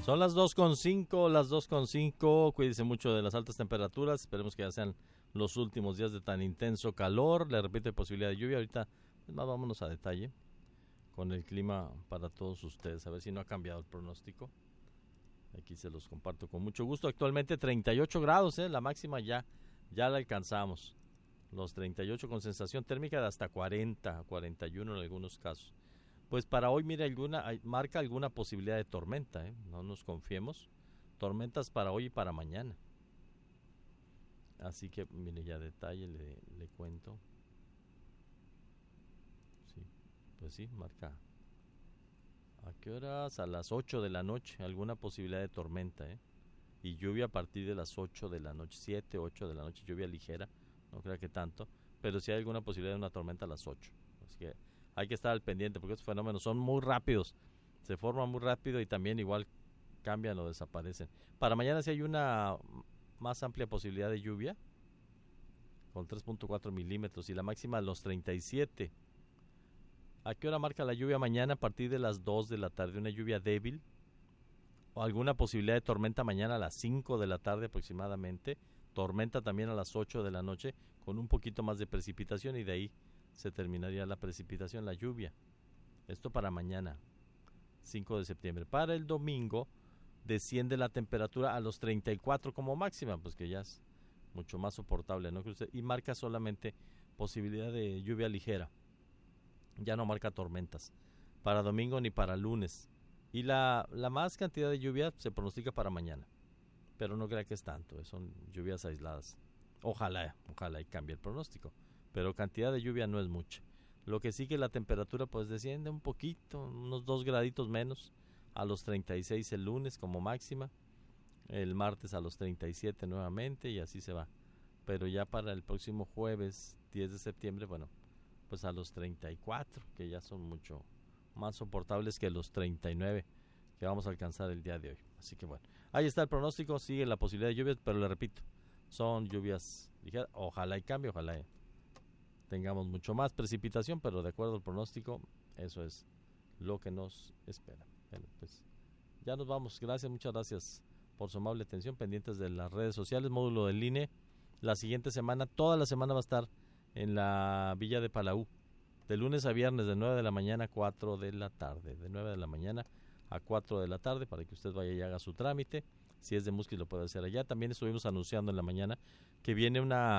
Son las 2:05, cuídense mucho de las altas temperaturas, esperemos que ya sean los últimos días de tan intenso calor, le repito, hay posibilidad de lluvia, ahorita más vámonos a detalle con el clima para todos ustedes, a ver si no ha cambiado el pronóstico, aquí se los comparto con mucho gusto, actualmente 38 grados, la máxima ya la alcanzamos, los 38 con sensación térmica de hasta 40, 41 en algunos casos. Pues para hoy, mire, marca alguna posibilidad de tormenta, no nos confiemos. Tormentas para hoy y para mañana. Así que, mire, ya detalle le cuento. Sí, pues sí, marca. ¿A qué horas? A las 8 de la noche, alguna posibilidad de tormenta, Y lluvia a partir de las 8 de la noche, 7, 8 de la noche, lluvia ligera, no creo que tanto, pero sí hay alguna posibilidad de una tormenta a las 8. Así que hay que estar al pendiente porque estos fenómenos son muy rápidos, se forman muy rápido y también igual cambian o desaparecen. Para mañana sí hay una más amplia posibilidad de lluvia, con 3.4 milímetros y la máxima a los 37. ¿A qué hora marca la lluvia mañana? A partir de las 2 de la tarde, una lluvia débil, o alguna posibilidad de tormenta mañana a las 5 de la tarde aproximadamente, tormenta también a las 8 de la noche, con un poquito más de precipitación y de ahí se terminaría la precipitación, la lluvia. Esto para mañana, 5 de septiembre. Para el domingo desciende la temperatura a los 34 como máxima, pues que ya es mucho más soportable, ¿no? Y marca solamente posibilidad de lluvia ligera. Ya no marca tormentas. Para domingo ni para lunes. Y la más cantidad de lluvia se pronostica para mañana. Pero no crea que es tanto, son lluvias aisladas. Ojalá y cambie el pronóstico. Pero cantidad de lluvia no es mucha. Lo que sí que la temperatura pues desciende un poquito, unos 2 graditos menos, a los 36 el lunes como máxima, el martes a los 37 nuevamente y así se va. Pero ya para el próximo jueves 10 de septiembre, bueno, pues a los 34, que ya son mucho más soportables que los 39 que vamos a alcanzar el día de hoy. Así que bueno, ahí está el pronóstico, sigue la posibilidad de lluvias, pero le repito, son lluvias ligeras, ojalá y cambie, ojalá tengamos mucho más precipitación, pero de acuerdo al pronóstico, eso es lo que nos espera. Bueno, pues ya nos vamos. Gracias, muchas gracias por su amable atención, pendientes de las redes sociales, módulo del INE. La siguiente semana, toda la semana va a estar en la Villa de Palau, de lunes a viernes, de 9 de la mañana a 4 de la tarde. De 9 de la mañana a 4 de la tarde, para que usted vaya y haga su trámite. Si es de Musquis, lo puede hacer allá. También estuvimos anunciando en la mañana que viene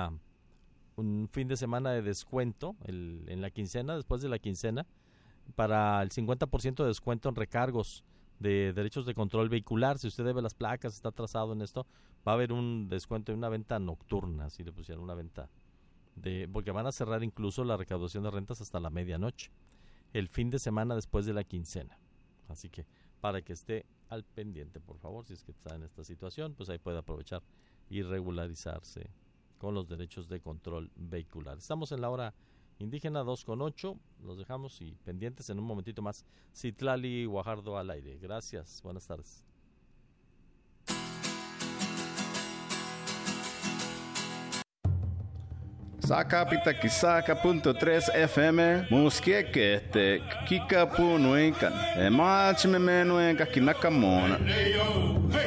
un fin de semana de descuento en la quincena, después de la quincena, para el 50% de descuento en recargos de derechos de control vehicular. Si usted debe las placas, está atrasado en esto, va a haber un descuento en una venta nocturna, si le pusieron una venta porque van a cerrar incluso la recaudación de rentas hasta la medianoche, el fin de semana después de la quincena. Así que para que esté al pendiente, por favor, si es que está en esta situación, pues ahí puede aprovechar y regularizarse con los derechos de control vehicular. Estamos en la hora indígena 2:08, los dejamos y pendientes en un momentito más. Citlali Guajardo al aire. Gracias, buenas tardes. Sacapita Kisaka.3 FM Muskieke Kikapu Nuikan Emach Memenuenka Kinakamona